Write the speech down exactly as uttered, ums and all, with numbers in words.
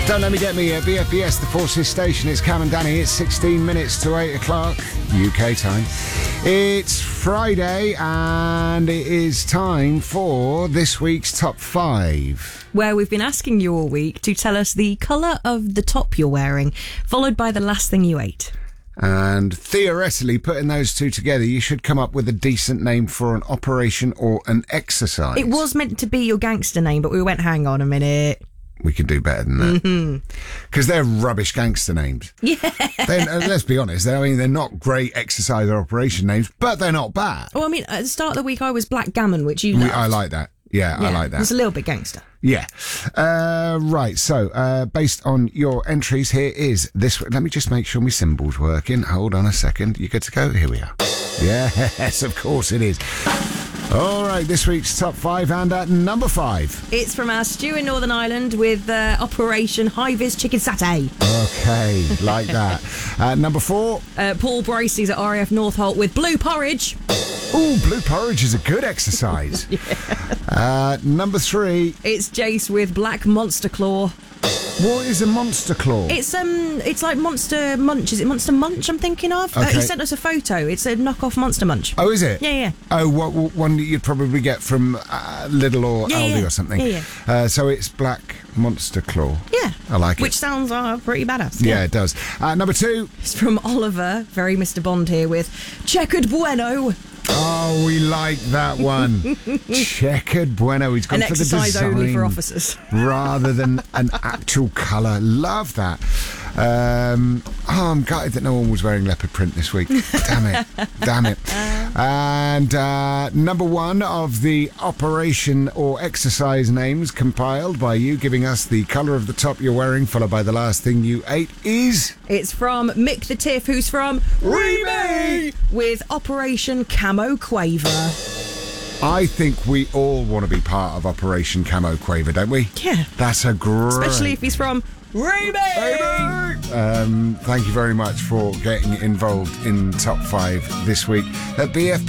Don't let me get me at B F B S, the Forces Station. It's Cam and Danny. It's sixteen minutes to eight o'clock U K time. It's Friday and it is time for this week's Top five. Where we've been asking you all week to tell us the colour of the top you're wearing, followed by the last thing you ate. And theoretically, putting those two together, you should come up with a decent name for an operation or an exercise. It was meant to be your gangster name, but we went, hang on a minute. We can do better than that. Because mm-hmm. they're rubbish gangster names. Yeah. Then, uh, let's be honest, I mean, they're not great exercise or operation names, but they're not bad. Well, I mean, at the start of the week, I was Black Gammon, which you We, loved. I like that. Yeah, yeah, I like that. It's a little bit gangster. Yeah. Uh, right, so, uh, based on your entries, here is this. Let me just make sure my symbol's working. Hold on a second. You good to go? Here we are. Yes, of course it is. All right, this week's top five, and at number five. It's from our stew in Northern Ireland with uh, Operation High-Vis Chicken Satay. Okay, like that. Uh, number four. Uh, Paul Bracey's at R A F Northolt with Blue Porridge. Ooh, blue porridge is a good exercise. yeah. uh, number three. It's Jace with Black Monster Claw. What is a Monster Claw? It's um, it's like Monster Munch. Is it Monster Munch I'm thinking of? Okay. Uh, he sent us a photo. It's a knockoff Monster Munch. Oh, is it? Yeah, yeah. Oh, what, what one that you'd probably get from uh, Lidl or yeah, Aldi yeah. or something. Yeah, yeah. Uh, so it's Black Monster Claw. Yeah. I like it. Which sounds uh, pretty badass. Yeah, yeah. it does. Uh, number two. It's from Oliver, very Mister Bond here, with Checkered Bueno. Oh, we like that one. Checkered Bueno. He's gone An for the exercise design only for officers. rather than an actual colour. Love that. Um, oh, I'm gutted that no one was wearing leopard print this week. Damn it. Damn it. And uh, number one of the operation or exercise names compiled by you, giving us the colour of the top you're wearing, followed by the last thing you ate, is... It's from Mick the Tiff, who's from Remy, with Operation Camo Quaver. I think we all want to be part of Operation Camo Quaver, don't we? Yeah. That's a great... Especially if he's from Remy! Um, thank you very much for getting involved in Top five this week at B F B.